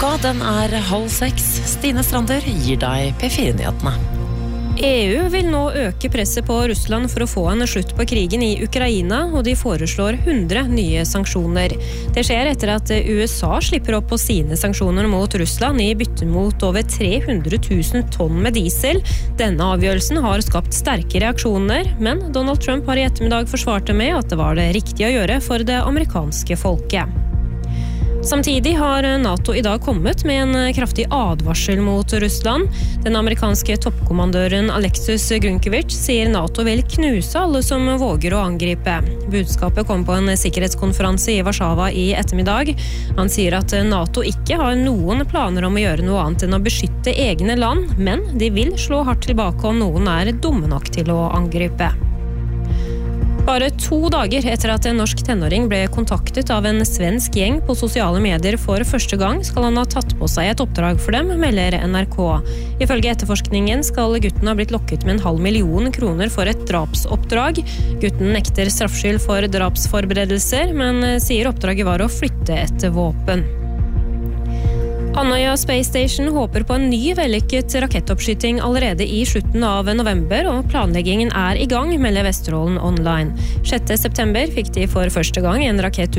Klokka den 5:30. Stine Strander gir deg P4-nyhetene. EU vil nå øke presset på Russland for å få en slutt på krigen i Ukraina, og de foreslår 100 nye sanksjoner. Det skjer etter at USA slipper opp på sine sanksjoner mot Russland i bytte mot over 300 000 tonn med diesel. Denne avgjørelsen har skapt sterke reaksjoner, men Donald Trump har i ettermiddag forsvart det med at det var det riktige å gjøre for det amerikanske folket. Samtidig har NATO i dag kommet med en kraftig advarsel mot Russland. Den amerikanske toppkommandøren Alexis Gunkevich sier NATO vil knuse alle som våger å angripe. Budskapet kom på en sikkerhetskonferanse i Warszawa i ettermiddag. Han sier at NATO ikke har noen planer om å gjøre noe annet enn å beskytte egne land, men de vil slå hardt tilbake om noen er dumme nok til å angripe. Bare 2 dager etter at en norsk tenåring ble kontaktet av en svensk gjeng på sosiale medier for første gang, skal han ha tatt på seg et oppdrag for dem, melder NRK. Ifølge etterforskningen skal gutten ha blitt lokket med 500 000 kroner for et drapsoppdrag. Gutten nekter straffskyld for drapsforberedelser, men sier oppdraget var å flytte et våpen. Andøya Space Station håper på en ny vellykket rakettoppskyting allerede i slutten av november, og planleggingen er i gang, melder Vesterålen Online. 6. september fikk de for første gang en rakett